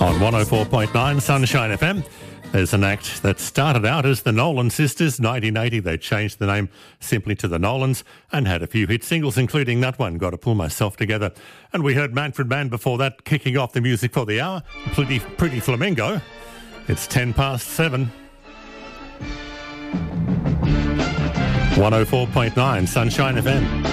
On 104.9 Sunshine FM. There's an act that started out as the Nolan Sisters. 1980, they changed the name simply to the Nolans and had a few hit singles, including that one, Got to Pull Myself Together. And we heard Manfred Mann before that, kicking off the music for the hour. Pretty Flamingo. It's 7:10. 104.9 Sunshine FM.